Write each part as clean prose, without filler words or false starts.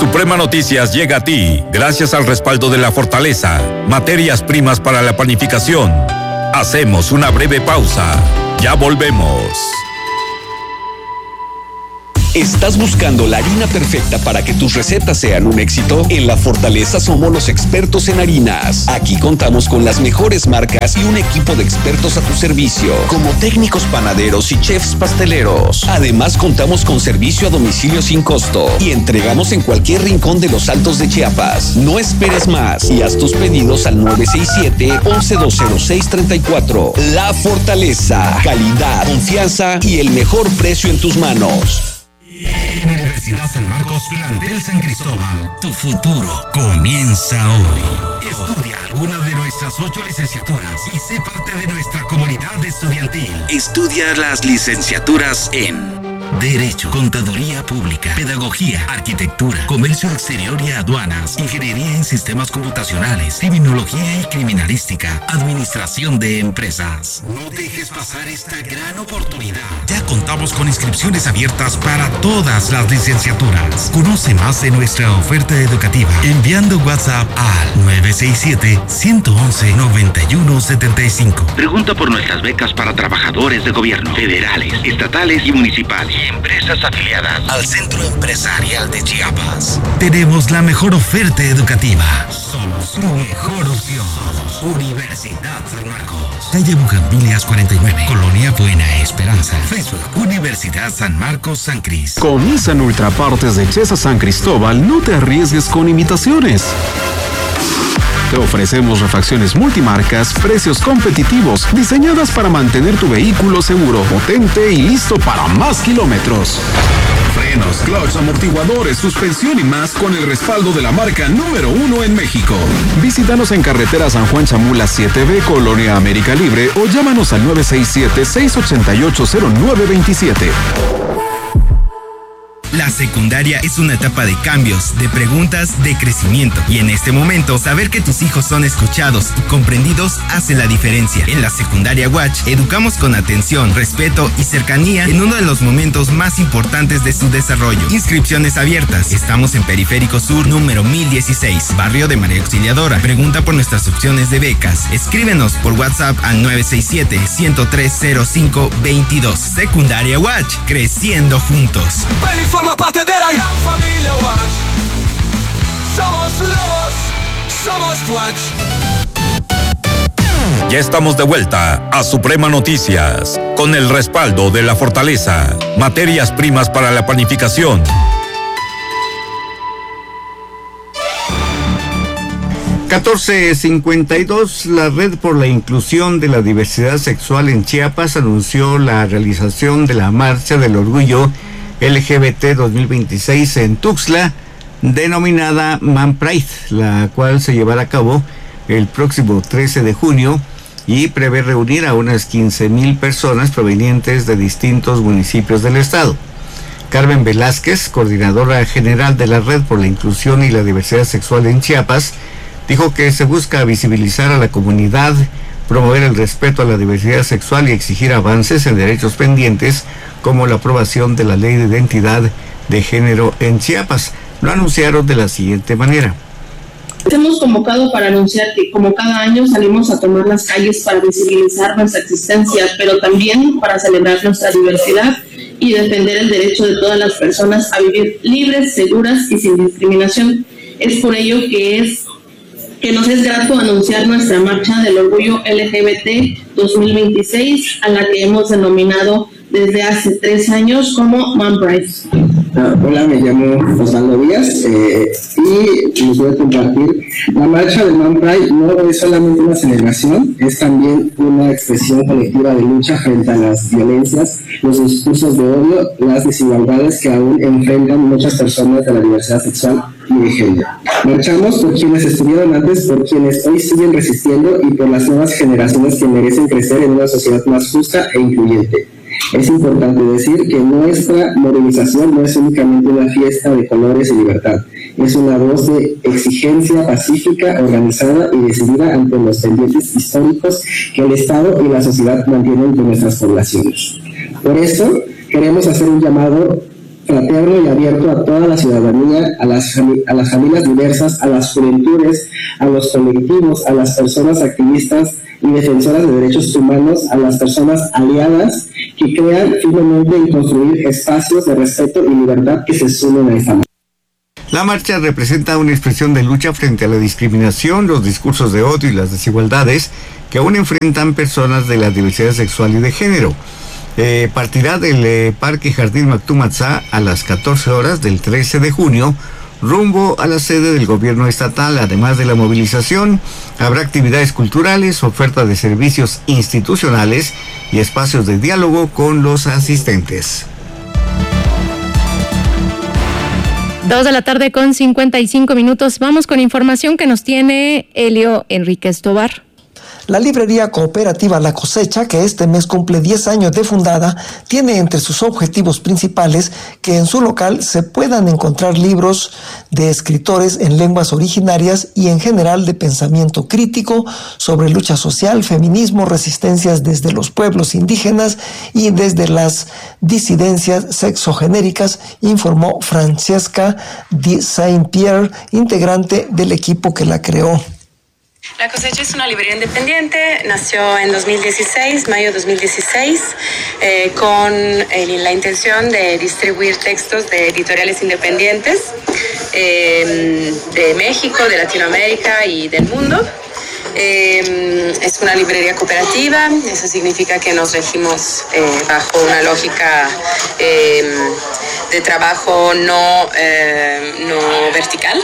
Suprema Noticias llega a ti gracias al respaldo de La Fortaleza, materias primas para la panificación. Hacemos una breve pausa. Ya volvemos. ¿Estás buscando la harina perfecta para que tus recetas sean un éxito? En La Fortaleza somos los expertos en harinas. Aquí contamos con las mejores marcas y un equipo de expertos a tu servicio, como técnicos panaderos y chefs pasteleros. Además, contamos con servicio a domicilio sin costo y entregamos en cualquier rincón de los Altos de Chiapas. No esperes más y haz tus pedidos al 967-1120634. La Fortaleza, calidad, confianza y el mejor precio en tus manos. Universidad San Marcos, plantel San Cristóbal. Tu futuro comienza hoy. Estudia alguna de nuestras 8 licenciaturas y sé parte de nuestra comunidad estudiantil. Estudia las licenciaturas en Derecho, Contaduría Pública, Pedagogía, Arquitectura, Comercio Exterior y Aduanas, Ingeniería en Sistemas Computacionales, Criminología y Criminalística, Administración de Empresas. No dejes pasar esta gran oportunidad. Ya contamos con inscripciones abiertas para todas las licenciaturas. Conoce más de nuestra oferta educativa enviando WhatsApp al 967-111-9175. Pregunta por nuestras becas para trabajadores de gobierno, federales, estatales y municipales. Y empresas afiliadas al Centro Empresarial de Chiapas. Tenemos la mejor oferta educativa. Somos tu mejor opción. Universidad San Marcos. Calle Bugambilias 49, Colonia Buena Esperanza. Facebook, Universidad San Marcos San Cris. Con Nissan Ultrapartes de Chesa San Cristóbal, no te arriesgues con imitaciones. Te ofrecemos refacciones multimarcas, precios competitivos, diseñadas para mantener tu vehículo seguro, potente y listo para más kilómetros. Frenos, clutch, amortiguadores, suspensión y más con el respaldo de la marca número 1 en México. Visítanos en carretera San Juan Chamula 7B, Colonia América Libre, o llámanos al 967-688-0927. La secundaria es una etapa de cambios, de preguntas, de crecimiento. Y en este momento, saber que tus hijos son escuchados y comprendidos hace la diferencia. En la secundaria Watch, educamos con atención, respeto y cercanía en uno de los momentos más importantes de su desarrollo. Inscripciones abiertas. Estamos en Periférico Sur, número 1016, barrio de María Auxiliadora. Pregunta por nuestras opciones de becas. Escríbenos por WhatsApp al 967-103-0522. Secundaria Watch, creciendo juntos. Forma parte de la gran familia Watch. Somos lobos, somos Watch. Ya estamos de vuelta a Suprema Noticias con el respaldo de La Fortaleza, materias primas para la panificación. (14:52) La Red por la Inclusión de la Diversidad Sexual en Chiapas anunció la realización de la Marcha del Orgullo LGBT 2026 en Tuxtla, denominada Man Pride, la cual se llevará a cabo el próximo 13 de junio y prevé reunir a unas 15,000 personas provenientes de distintos municipios del estado. Carmen Velázquez, coordinadora general de la Red por la Inclusión y la Diversidad Sexual en Chiapas, dijo que se busca visibilizar a la comunidad, promover el respeto a la diversidad sexual y exigir avances en derechos pendientes como la aprobación de la Ley de Identidad de Género en Chiapas. Lo anunciaron de la siguiente manera. Hemos convocado para anunciar que como cada año salimos a tomar las calles para visibilizar nuestra existencia, pero también para celebrar nuestra diversidad y defender el derecho de todas las personas a vivir libres, seguras y sin discriminación. Es por ello que nos es grato anunciar nuestra Marcha del Orgullo LGBT 2026, a la que hemos denominado desde hace 3 años como Man Pride. Hola, me llamo Osvaldo Díaz y les voy a compartir. La marcha del Man Pride no es solamente una celebración, es también una expresión colectiva de lucha frente a las violencias, los discursos de odio, las desigualdades que aún enfrentan muchas personas de la diversidad sexual y de género. Marchamos por quienes estuvieron antes, por quienes hoy siguen resistiendo y por las nuevas generaciones que merecen crecer en una sociedad más justa e incluyente. Es importante decir que nuestra movilización no es únicamente una fiesta de colores y libertad, es una voz de exigencia pacífica, organizada y decidida ante los pendientes históricos que el Estado y la sociedad mantienen con nuestras poblaciones. Por eso, queremos hacer un llamado fraterno y abierto a toda la ciudadanía, a las familias diversas, a las juventudes, a los colectivos, a las personas activistas y defensoras de derechos humanos, a las personas aliadas que crean firmemente en construir espacios de respeto y libertad que se sumen a esta marcha. La marcha representa una expresión de lucha frente a la discriminación, los discursos de odio y las desigualdades que aún enfrentan personas de la diversidad sexual y de género. Partirá del Parque Jardín Mactumatzá a las 14 horas del 13 de junio, rumbo a la sede del gobierno estatal. Además de la movilización, habrá actividades culturales, oferta de servicios institucionales y espacios de diálogo con los asistentes. 2:55 p.m. Vamos con información que nos tiene Elio Enrique Tobar. La librería cooperativa La Cosecha, que este mes cumple 10 años de fundada, tiene entre sus objetivos principales que en su local se puedan encontrar libros de escritores en lenguas originarias y en general de pensamiento crítico sobre lucha social, feminismo, resistencias desde los pueblos indígenas y desde las disidencias sexogenéricas, informó Francesca Di Saint-Pierre, integrante del equipo que la creó. La Cosecha es una librería independiente, nació en 2016, mayo de 2016, con la intención de distribuir textos de editoriales independientes de México, de Latinoamérica y del mundo. Es una librería cooperativa, eso significa que nos regimos bajo una lógica de trabajo no vertical.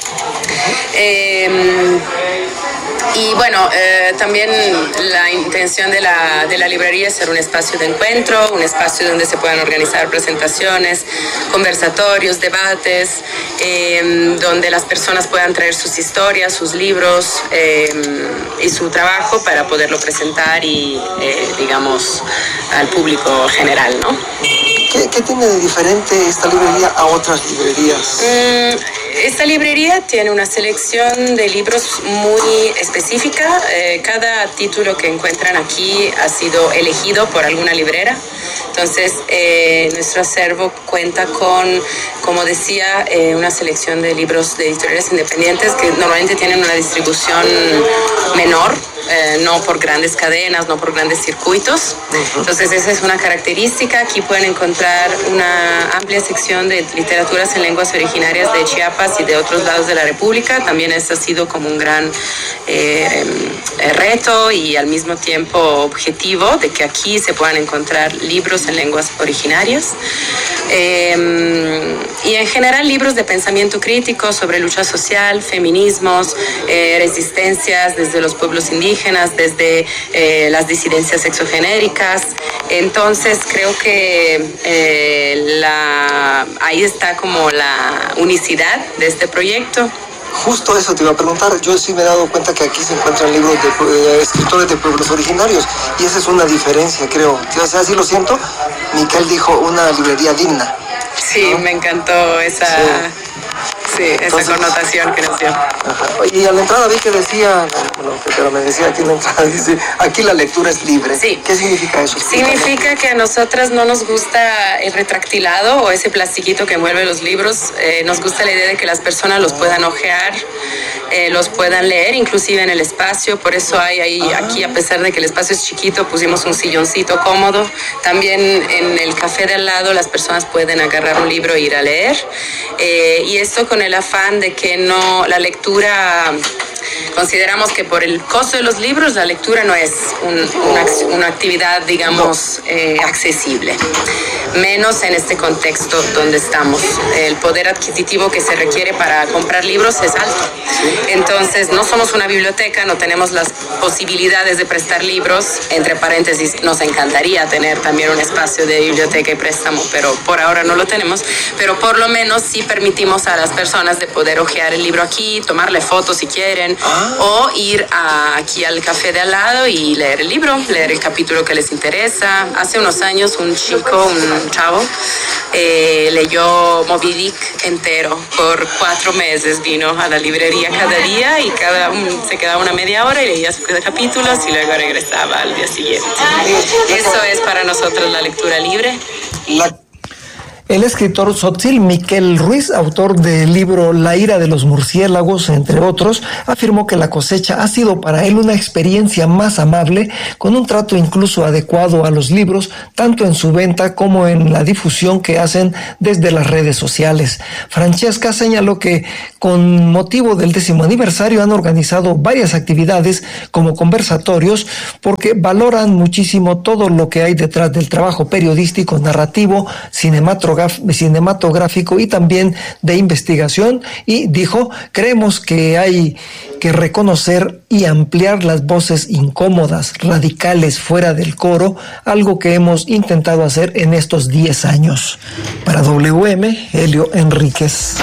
Y bueno, también la intención de la librería es ser un espacio de encuentro, un espacio donde se puedan organizar presentaciones, conversatorios, debates, donde las personas puedan traer sus historias, sus libros y su trabajo para poderlo presentar y, digamos, al público general, ¿no? ¿Qué tiene de diferente esta librería a otras librerías? Esta librería tiene una selección de libros muy específica. Cada título que encuentran aquí ha sido elegido por alguna librera. Entonces, nuestro acervo cuenta con, como decía, una selección de libros de editoriales independientes que normalmente tienen una distribución menor, no por grandes cadenas, no por grandes circuitos. Entonces, esa es una característica. Aquí pueden encontrar una amplia sección de literaturas en lenguas originarias de Chiapas y de otros lados de la República. También esto ha sido como un gran reto y al mismo tiempo objetivo de que aquí se puedan encontrar libros en lenguas originarias y en general libros de pensamiento crítico sobre lucha social, feminismos, resistencias desde los pueblos indígenas, desde las disidencias sexogenéricas. Entonces creo que ahí está como la unicidad de este proyecto. Justo eso te iba a preguntar. Yo sí me he dado cuenta que aquí se encuentran libros de escritores de pueblos originarios y esa es una diferencia, creo. O sea, así lo siento. Miquel dijo una librería digna. Sí, ¿no? Me encantó esa... Sí, entonces, esa connotación que nos dio. Y a la entrada vi que decía, pero me decía aquí en la entrada, dice, aquí la lectura es libre. Sí. ¿Qué significa eso? Significa que a nosotras no nos gusta el retractilado o ese plastiquito que envuelve los libros. Nos gusta la idea de que las personas los puedan hojear, los puedan leer, inclusive en el espacio. Por eso hay ahí, aquí, a pesar de que el espacio es chiquito, pusimos un silloncito cómodo. También en el café de al lado las personas pueden agarrar un libro e ir a leer. Y esto con el afán de que no la lectura, consideramos que por el costo de los libros la lectura no es una actividad, digamos, accesible, menos en este contexto donde estamos. El poder adquisitivo que se requiere para comprar libros es alto. Entonces no somos una biblioteca, no tenemos las posibilidades de prestar libros. Entre paréntesis, nos encantaría tener también un espacio de biblioteca y préstamo, pero por ahora no lo tenemos. Pero por lo menos sí permitimos a las personas de poder hojear el libro aquí, tomarle fotos si quieren, o ir aquí al café de al lado y leer el libro, leer el capítulo que les interesa. Hace unos años un chavo, leyó Moby Dick entero por 4 meses, vino a la librería cada día y se quedaba una media hora y leía sus capítulos y luego regresaba al día siguiente. Eso es para nosotros la lectura libre. El escritor Tzotzil Miquel Ruiz, autor del libro La ira de los murciélagos, entre otros, afirmó que la cosecha ha sido para él una experiencia más amable, con un trato incluso adecuado a los libros, tanto en su venta como en la difusión que hacen desde las redes sociales. Francesca señaló que con motivo del 10º aniversario han organizado varias actividades como conversatorios, porque valoran muchísimo todo lo que hay detrás del trabajo periodístico, narrativo, cinematográfico y también de investigación, y dijo: creemos que hay que reconocer y ampliar las voces incómodas, radicales, fuera del coro, algo que hemos intentado hacer en estos 10 años. Para WM, Helio Enríquez.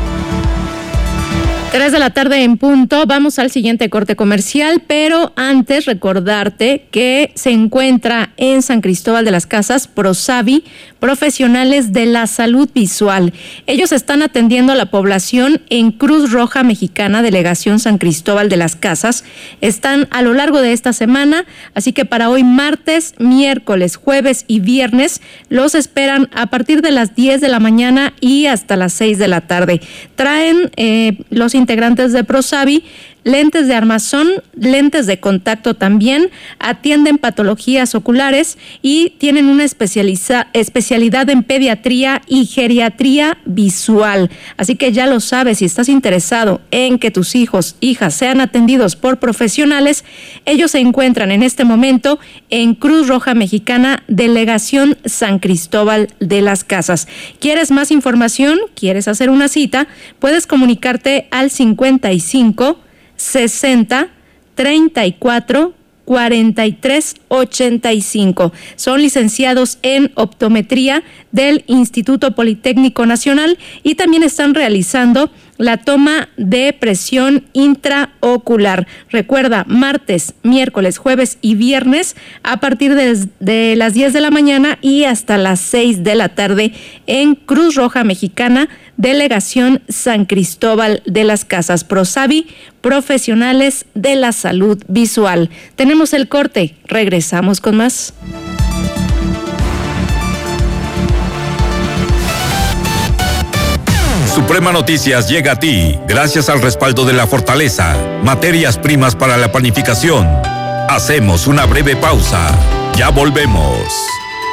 3 de la tarde en punto, vamos al siguiente corte comercial, pero antes recordarte que se encuentra en San Cristóbal de las Casas Prosavi, profesionales de la salud visual. Ellos están atendiendo a la población en Cruz Roja Mexicana, Delegación San Cristóbal de las Casas. Están a lo largo de esta semana, así que para hoy martes, miércoles, jueves y viernes los esperan a partir de las 10 de la mañana y hasta las 6 de la tarde. Traen los integrantes de Prosavi lentes de armazón, lentes de contacto también, atienden patologías oculares y tienen una especialidad en pediatría y geriatría visual. Así que ya lo sabes, si estás interesado en que tus hijos, hijas sean atendidos por profesionales, ellos se encuentran en este momento en Cruz Roja Mexicana, Delegación San Cristóbal de las Casas. ¿Quieres más información? ¿Quieres hacer una cita? Puedes comunicarte al 55 60 34 43 85. Son licenciados en optometría del Instituto Politécnico Nacional y también están realizando la toma de presión intraocular. Recuerda, martes, miércoles, jueves y viernes a partir de las 10 de la mañana y hasta las 6 de la tarde en Cruz Roja Mexicana, Delegación San Cristóbal de las Casas. Prosavi, profesionales de la salud visual. Tenemos el corte, regresamos con más. Suprema Noticias llega a ti gracias al respaldo de La Fortaleza, materias primas para la panificación. Hacemos una breve pausa. Ya volvemos.